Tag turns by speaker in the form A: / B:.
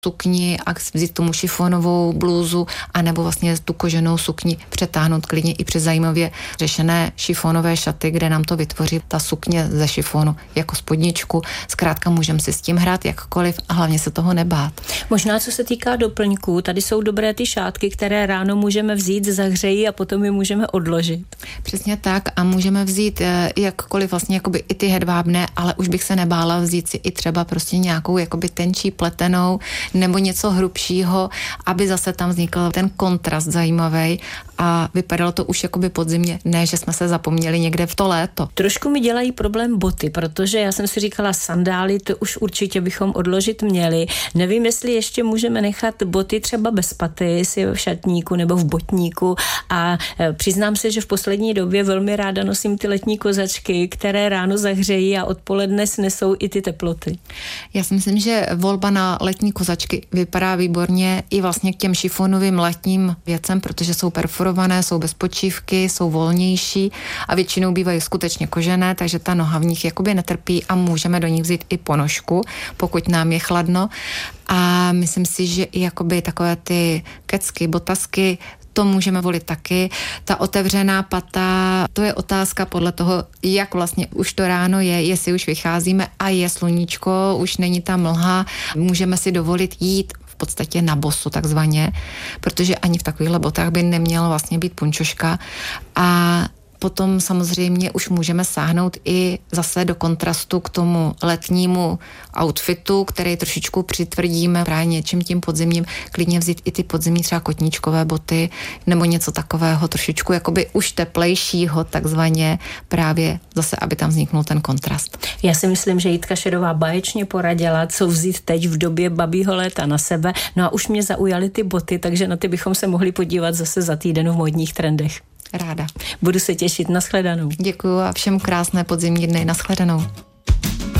A: sukni a vzít tomu šifonovou blůzu, anebo vlastně tu koženou sukni přetáhnout klidně i přes zajímavě řešené šifonové šaty, kde nám to vytvoří ta sukně ze šifonu jako spodničku. Zkrátka můžeme si s tím hrát jakkoliv a hlavně se toho nebát.
B: Možná co se týká doplňků, tady jsou dobré ty šátky, které ráno můžeme vzít, zahřejí a potom je můžeme odložit.
A: Přesně tak a můžeme vzít jakkoliv vlastně jakoby i ty hedvábné, ale už bych se nebála vzít si i třeba prostě nějakou jakoby tenčí pletenou nebo něco hrubšího, aby zase tam vznikl ten kontrast zajímavý a vypadalo to už jakoby podzimně, ne, že jsme se zapomněli někde v to léto.
B: Trošku mi dělají problém boty, protože já jsem si říkala sandály, to už určitě bychom odložit měli. Nevím, jestli ještě můžeme nechat boty třeba bez paty, si v šatníku nebo v botníku a přiznám se, že v poslední době velmi ráda nosím ty letní kozačky, které ráno zahřejí a odpoledne snesou i ty teploty.
A: Já si myslím, že volba na letní kozačky vypadá výborně i vlastně k těm šifonovým letním věcem, protože jsou perforované, jsou bez počívky, jsou volnější a většinou bývají skutečně kožené, takže ta noha v nich jakoby netrpí a můžeme do nich vzít i ponožku, pokud nám je chladno. A myslím si, že i jakoby takové ty kecky, botasky, to můžeme volit taky. Ta otevřená pata, to je otázka podle toho, jak vlastně už to ráno je, jestli už vycházíme a je sluníčko, už není ta mlha, můžeme si dovolit jít v podstatě na bosu takzvaně, protože ani v takovýchhle botách by neměla vlastně být punčoška a potom samozřejmě už můžeme sáhnout i zase do kontrastu k tomu letnímu outfitu, který trošičku přitvrdíme právě něčím tím podzimním, klidně vzít i ty podzimní třeba kotníčkové boty nebo něco takového trošičku jakoby už teplejšího takzvaně právě zase, aby tam vzniknul ten kontrast.
B: Já si myslím, že Jitka Šedová báječně poradila, co vzít teď v době babího léta na sebe. No a už mě zaujaly ty boty, takže na ty bychom se mohli podívat zase za týden v módních trendech.
A: Ráda.
B: Budu se těšit, nashledanou.
A: Děkuju a všem krásné podzimní dny, nashledanou.